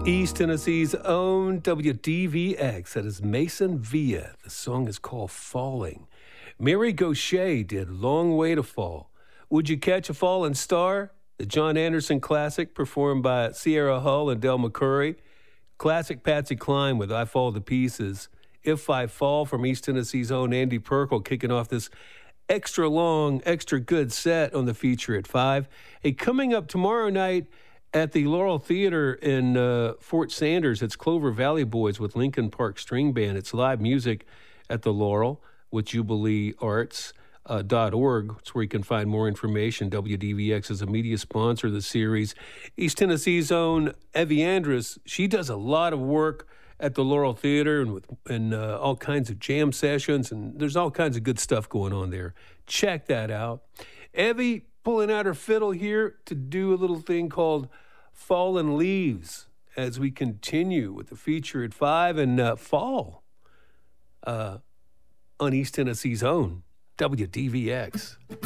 East Tennessee's own WDVX. That is Mason Villa. The song is called Falling. Mary Gauthier did Long Way to Fall. Would You Catch a Falling Star? The John Anderson classic performed by Sierra Hull and Del McCoury. Classic Patsy Cline with I Fall to Pieces. If I Fall from East Tennessee's own Andy Perkle kicking off this extra long, extra good set on the feature at 5. Hey, coming up tomorrow night at the Laurel Theater in Fort Sanders, it's Clover Valley Boys with Lincoln Park String Band. It's live music at the Laurel with JubileeArts.org. It's where you can find more information. WDVX is a media sponsor of the series. East Tennessee's own Evie Andrus, she does a lot of work at the Laurel Theater and all kinds of jam sessions, and there's all kinds of good stuff going on there. Check that out. Evie pulling out her fiddle here to do a little thing called Fallen Leaves as we continue with the feature at 5 and fall on East Tennessee's own WDVX.